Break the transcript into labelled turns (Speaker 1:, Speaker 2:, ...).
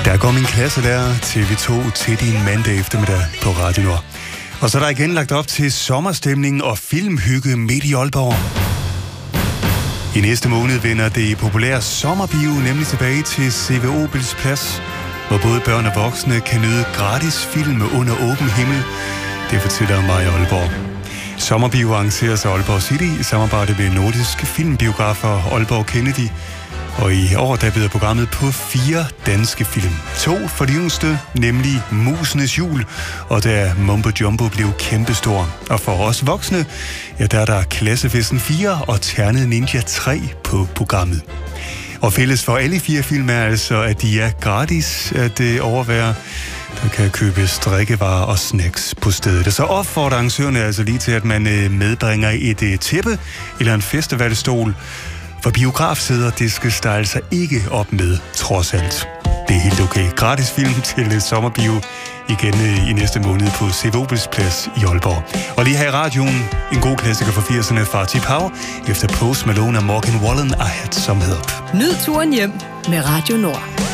Speaker 1: Der går min klasselærer TV2 til din mandag eftermiddag på Radio Nord. Og så er der igen lagt op til sommerstemning og filmhygge midt i Aalborg. I næste måned vender det populære sommerbio nemlig tilbage til CV Obels Plads, hvor både børn og voksne kan nyde gratis film under åben himmel. Det fortæller mig i Aalborg. Sommerbio arrangeres af Aalborg City i samarbejde med nordiske filmbiografer Aalborg Kennedy. Og i år der byder programmet på 4 danske film. 2 for de yngste, nemlig Musenes Jul, og der Mumbo Jumbo blev kæmpestor. Og for os voksne, ja, der er der Klassefesten 4 og Ternet Ninja 3 på programmet. Og fælles for alle 4 film er altså, at de er gratis at overvære. Der kan købes drikkevarer og snacks på stedet. Og så opfordrer arrangørerne altså lige til, at man medbringer et tæppe eller en festivalstol. For biografsæder, det skal der altså ikke op med, trods alt. Det er helt okay. Gratis film til sommerbio igen i næste måned på CV Obels Plads i Aalborg. Og lige her i radioen, en god klassiker fra 80'erne fra Tip How, efter Post Malone og Morgan Wallen, I Had Some Help.
Speaker 2: Nyd turen hjem med Radio Nord.